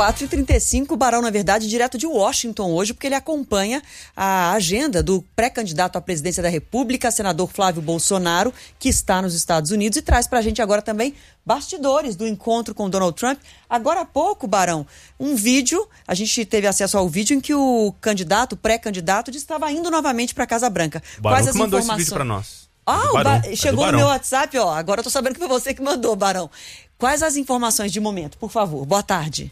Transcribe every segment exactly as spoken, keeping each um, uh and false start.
quatro e trinta e cinco, Barão, na verdade, direto de Washington hoje, porque ele acompanha a agenda do pré-candidato à presidência da República, senador Flávio Bolsonaro, que está nos Estados Unidos, e traz pra gente agora também bastidores do encontro com Donald Trump. Agora há pouco, Barão, um vídeo, a gente teve acesso ao vídeo em que o candidato, o pré-candidato, estava indo novamente para a Casa Branca. O Barão Quais as que mandou informações? esse vídeo para nós. Ah, é Barão, ba... chegou é no meu WhatsApp, ó. Agora eu tô sabendo que foi você que mandou, Barão. Quais as informações de momento, por favor? Boa tarde.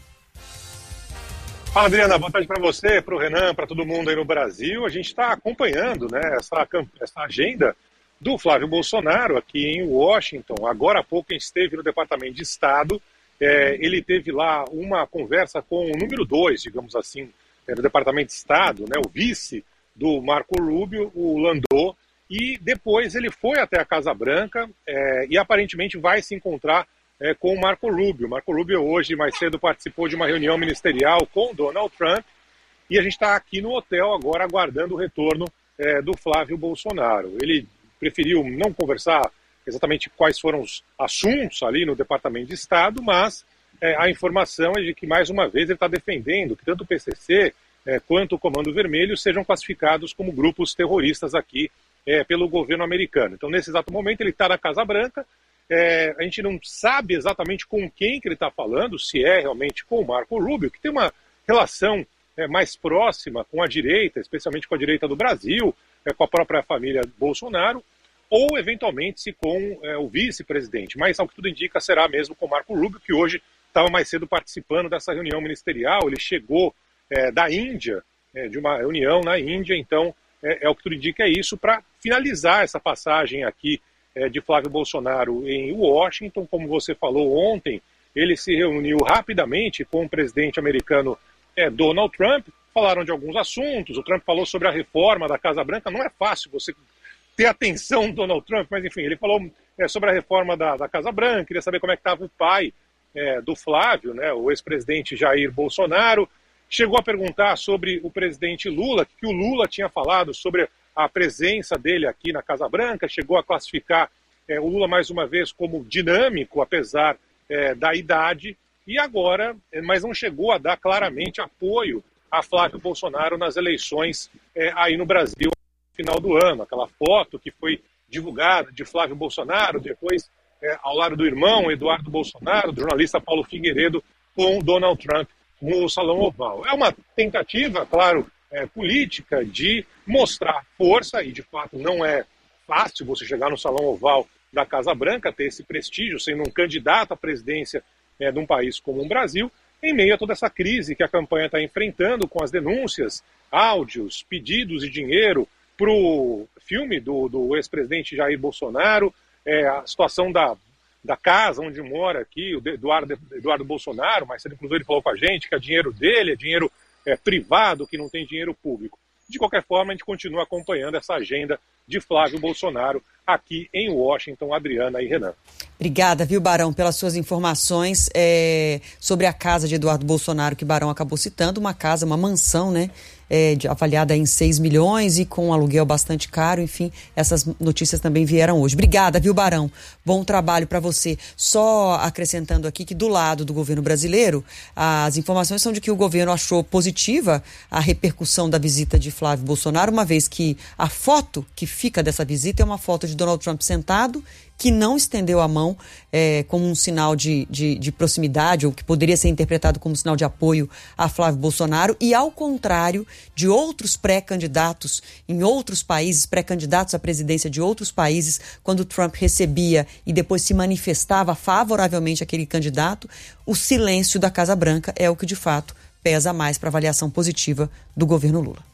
Fala, Adriana, boa tarde para você, para o Renan, para todo mundo aí no Brasil. A gente está acompanhando, né, essa, essa agenda do Flávio Bolsonaro aqui em Washington. Agora há pouco a gente esteve no Departamento de Estado, é, ele teve lá uma conversa com o número dois, digamos assim, é, do Departamento de Estado, né, o vice do Marco Rubio, o Landau, e depois ele foi até a Casa Branca é, e aparentemente vai se encontrar É, com o Marco Rubio. Marco Rubio hoje, mais cedo, participou de uma reunião ministerial com Donald Trump e a gente está aqui no hotel agora aguardando o retorno é, do Flávio Bolsonaro. Ele preferiu não conversar exatamente quais foram os assuntos ali no Departamento de Estado, mas é, a informação é de que, mais uma vez, ele está defendendo que tanto o P C C é, quanto o Comando Vermelho sejam classificados como grupos terroristas aqui é, pelo governo americano. Então, nesse exato momento, ele está na Casa Branca. É, a gente não sabe exatamente com quem que ele está falando, se é realmente com o Marco Rubio, que tem uma relação é, mais próxima com a direita, especialmente com a direita do Brasil, é, com a própria família Bolsonaro, ou eventualmente se com é, o vice-presidente. Mas, ao que tudo indica, será mesmo com o Marco Rubio, que hoje estava mais cedo participando dessa reunião ministerial. Ele chegou é, da Índia, é, de uma reunião na Índia, então é, é o que tudo indica é isso, para finalizar essa passagem aqui de Flávio Bolsonaro em Washington. Como você falou ontem, ele se reuniu rapidamente com o presidente americano é, Donald Trump, falaram de alguns assuntos, o Trump falou sobre a reforma da Casa Branca. Não é fácil você ter atenção do Donald Trump, mas enfim, ele falou é, sobre a reforma da, da Casa Branca, queria saber como é que estava o pai é, do Flávio, né, o ex-presidente Jair Bolsonaro, chegou a perguntar sobre o presidente Lula, que o Lula tinha falado sobre a presença dele aqui na Casa Branca, chegou a classificar é, o Lula mais uma vez como dinâmico, apesar é, da idade, e agora, mas não chegou a dar claramente apoio a Flávio Bolsonaro nas eleições é, aí no Brasil no final do ano. Aquela foto que foi divulgada de Flávio Bolsonaro, depois é, ao lado do irmão Eduardo Bolsonaro, do jornalista Paulo Figueiredo, com Donald Trump no Salão Oval. É uma tentativa, claro, É, política de mostrar força, e de fato não é fácil você chegar no Salão Oval da Casa Branca, ter esse prestígio, sendo um candidato à presidência é, de um país como o Brasil, em meio a toda essa crise que a campanha está enfrentando, com as denúncias, áudios, pedidos de dinheiro para o filme do, do ex-presidente Jair Bolsonaro, é, a situação da, da casa onde mora aqui, o Eduardo, Eduardo Bolsonaro, mas inclusive ele falou com a gente que é dinheiro dele, é dinheiro É, privado, que não tem dinheiro público. De qualquer forma, a gente continua acompanhando essa agenda de Flávio Bolsonaro aqui em Washington. Adriana e Renan. Obrigada, viu, Barão, pelas suas informações é, sobre a casa de Eduardo Bolsonaro, que Barão acabou citando, uma casa, uma mansão, né, é, de, avaliada em seis milhões e com um aluguel bastante caro. Enfim, essas notícias também vieram hoje. Obrigada, viu, Barão? Bom trabalho para você. Só acrescentando aqui que do lado do governo brasileiro, as informações são de que o governo achou positiva a repercussão da visita de Flávio Bolsonaro, uma vez que a foto que fica dessa visita é uma foto de Donald Trump sentado, que não estendeu a mão é, como um sinal de, de, de proximidade, ou que poderia ser interpretado como um sinal de apoio a Flávio Bolsonaro, e ao contrário de outros pré-candidatos em outros países, pré-candidatos à presidência de outros países, quando Trump recebia e depois se manifestava favoravelmente àquele candidato, o silêncio da Casa Branca é o que de fato pesa mais para a avaliação positiva do governo Lula.